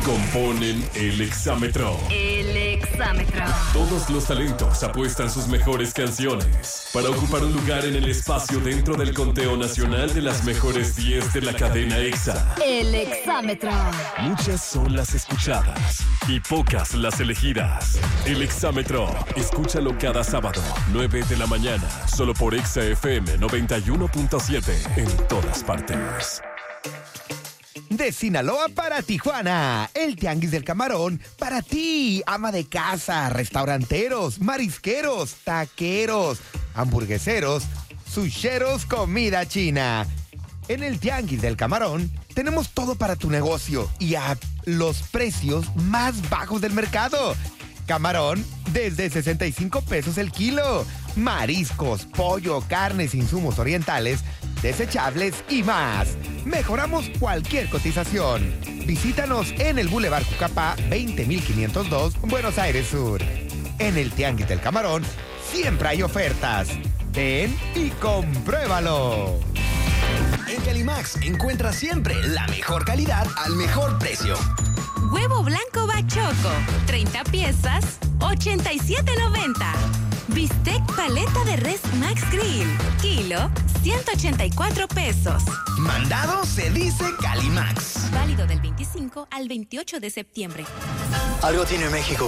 componen el Exámetro. El Exámetro. Todos los talentos apuestan sus mejores canciones para ocupar un lugar en el espacio dentro del conteo nacional de las mejores 10 de la cadena EXA. El Exámetro. Muchas son las escuchadas y pocas las elegidas. El Exámetro. Escúchalo cada sábado, 9 de la mañana, solo por EXA FM 91.7 en todas partes. De Sinaloa para Tijuana, el Tianguis del Camarón para ti, ama de casa, restauranteros, marisqueros, taqueros, hamburgueseros, susheros, comida china. En el Tianguis del Camarón tenemos todo para tu negocio y a los precios más bajos del mercado. Camarón desde 65 pesos el kilo. Mariscos, pollo, carnes, insumos orientales, desechables y más. Mejoramos cualquier cotización. Visítanos en el Boulevard Cucapá 20502, Buenos Aires Sur. En el Tianguis del Camarón siempre hay ofertas. Ven y compruébalo. En Calimax encuentras siempre la mejor calidad al mejor precio. Huevo blanco bachoco, 30 piezas, $87.90. Bistec paleta de res Max Grill, kilo, 184 pesos. Mandado se dice Calimax. Válido del 25 al 28 de septiembre. Algo tiene México